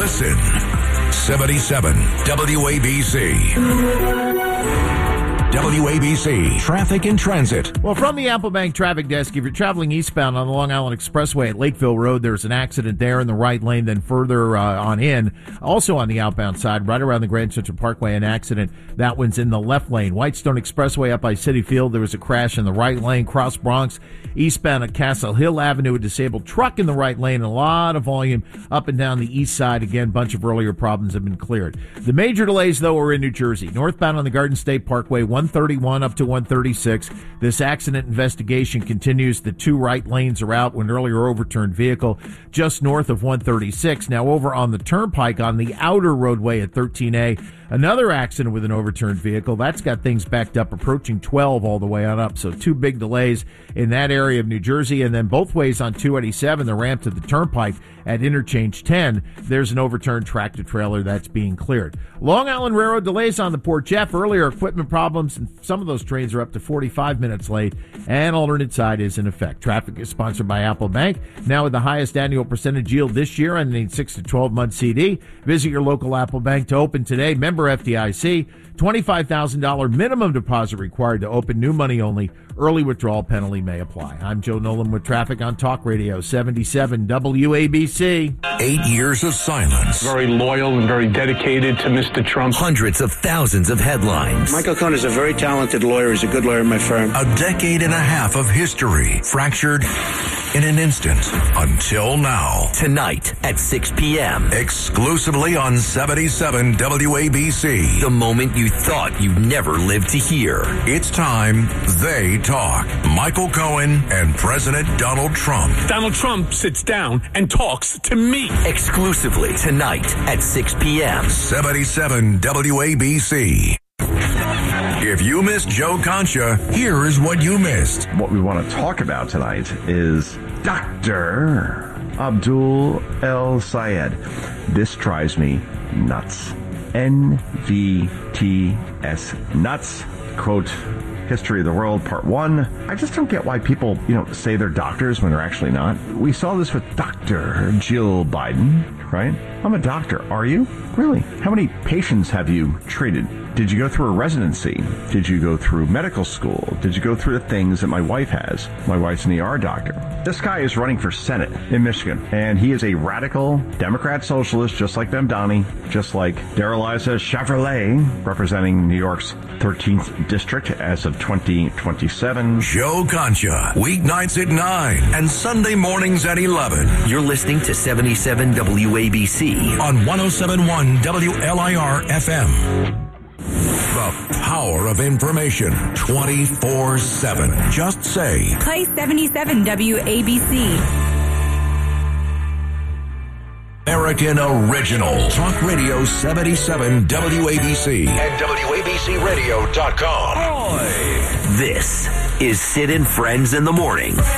Listen. 77 WABC. WABC Traffic and Transit. Well, from the Apple Bank Traffic Desk, if you're traveling eastbound on the Long Island Expressway at Lakeville Road, there's an accident there in the right lane, then further on in. Also on the outbound side, right around the Grand Central Parkway, an accident. That one's in the left lane. Whitestone Expressway up by Citi Field, there was a crash in the right lane. Cross Bronx, eastbound at Castle Hill Avenue, a disabled truck in the right lane. A lot of volume up and down the east side. Again, bunch of earlier problems have been cleared. The major delays, though, are in New Jersey. Northbound on the Garden State Parkway, 131 up to 136. This accident investigation continues. The two right lanes are out when earlier overturned vehicle just north of 136. Now over on the turnpike on the outer roadway at 13A, another accident with an overturned vehicle. That's got things backed up approaching 12 all the way on up. So two big delays in that area of New Jersey. And then both ways on 287, the ramp to the turnpike at interchange 10, there's an overturned tractor trailer that's being cleared. Long Island Railroad delays on the Port Jeff. Earlier equipment problems, and some of those trains are up to 45 minutes late, and alternate side is in effect. Traffic is sponsored by Apple Bank, now with the highest annual percentage yield this year on the 6 to 12-month CD. Visit your local Apple Bank to open today. Member FDIC, $25,000 minimum deposit required to open, new money only. Early withdrawal penalty may apply. I'm Joe Nolan with traffic on Talk Radio 77 WABC. 8 years of silence. Very loyal and very dedicated to Mr. Trump. Hundreds of thousands of headlines. Michael Cohen is a very talented lawyer. He's a good lawyer in my firm. A decade and a half of history fractured in an instant until now. Tonight at 6 p.m. Exclusively on 77 WABC. The moment you thought you'd never live to hear. It's time they talk. Michael Cohen and President Donald Trump. Donald Trump sits down and talks to me. Exclusively tonight at 6 p.m. 77 WABC. If you missed Joe Concha, here is what you missed. What we want to talk about tonight is Dr. Abdul El Sayed. This drives me nuts. NVTS nuts. Quote, History of the World, Part 1. I just don't get why people, say they're doctors when they're actually not. We saw this with Dr. Jill Biden, right? I'm a doctor. Are you? Really? How many patients have you treated? Did you go through a residency? Did you go through medical school? Did you go through the things that my wife has? My wife's an ER doctor. This guy is running for Senate in Michigan, and he is a radical Democrat socialist, just like Mamdani, just like Darrell-Issa Chevrolet, representing New York's 13th district as of 2027. Joe Concha, weeknights at 9 and Sunday mornings at 11. You're listening to 77 WABC on 107.1 WLIR FM. The power of information 24/7. Just say, play 77 WABC. American Original. Talk Radio 77 WABC and WABCRadio.com. This is Sid and Friends in the Morning.